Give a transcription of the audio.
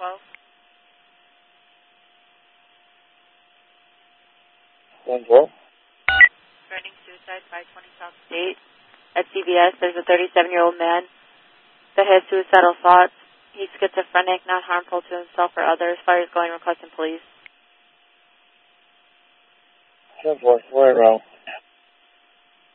112. Threatening suicide, 520 South State. At CVS, there's a 37-year-old man that has suicidal thoughts. He's schizophrenic, not harmful to himself or others. Fire is going, requesting police. 10-4, right row.